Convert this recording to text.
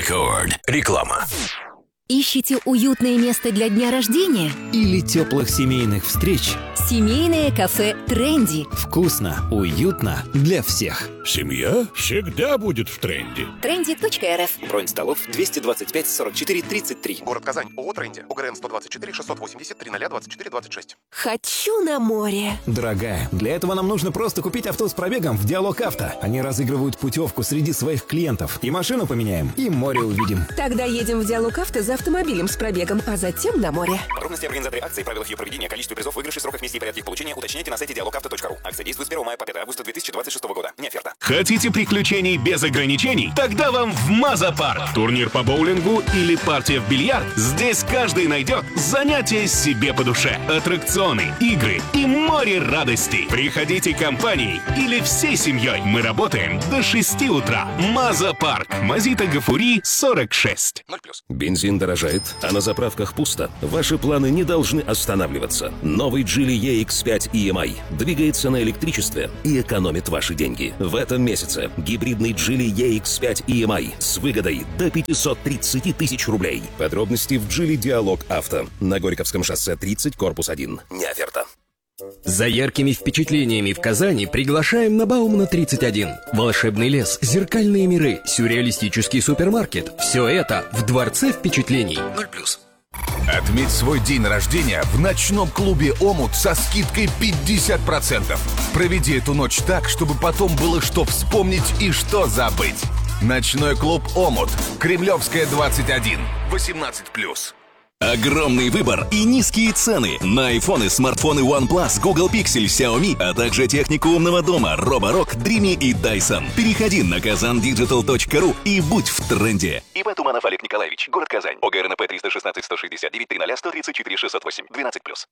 Рекорд. Реклама. Ищете уютное место для дня рождения? Или теплых семейных встреч? Семейное кафе «Тренди». Вкусно, уютно для всех. Семья всегда будет в тренде. Trendy.rf. Бронь столов 225 44 33. Город Казань. ООО «Тренди». УГРН 124 680 0024 26. Хочу на море. Дорогая, для этого нам нужно просто купить авто с пробегом в Диалог Авто. Они разыгрывают путевку среди своих клиентов. И машину поменяем, и море увидим. Тогда едем в Диалог Авто за автомобилем с пробегом, а затем на море. Подробности организаторы акции, правилах ее проведения, количестве призов, выигрышей, сроках, месте и порядке их получения уточняйте на сайте dialogauto.ru. Акция действует с 1 мая по 5 августа 2026 года. Не оферта. Хотите приключений без ограничений? Тогда вам в Маза-парк. Турнир по боулингу или партия в бильярд? Здесь каждый найдет занятие себе по душе. Аттракционы, игры и море радости. Приходите компанией или всей семьей. Мы работаем до 6 утра. Маза-парк. Мазита Гафури, 46. 0+. Бензин дорожает, а на заправках пусто. Ваши планы не должны останавливаться. Новый Geely EX5 EMI двигается на электричестве и экономит ваши деньги. В этом месяце гибридный Geely EX5 EMI с выгодой до 530 тысяч рублей. Подробности в Geely Диалог Авто. На Горьковском шоссе 30, корпус 1. Не оферта. За яркими впечатлениями в Казани приглашаем на Баумана 31. Волшебный лес, зеркальные миры, сюрреалистический супермаркет. Все это в Дворце впечатлений. 0+. Отметь свой день рождения в ночном клубе «Омут» со скидкой 50%. Проведи эту ночь так, чтобы потом было что вспомнить и что забыть. Ночной клуб «Омут». Кремлевская, 21. 18+. Огромный выбор и низкие цены на айфоны, смартфоны OnePlus, Google Pixel, Xiaomi, а также технику умного дома Roborock, Dreamy и Dyson. Переходи на kazandigital.ru и будь в тренде. ИП Туманов Олег Николаевич. Город Казань. ОГРНП 316 169 00 134 608. 12+.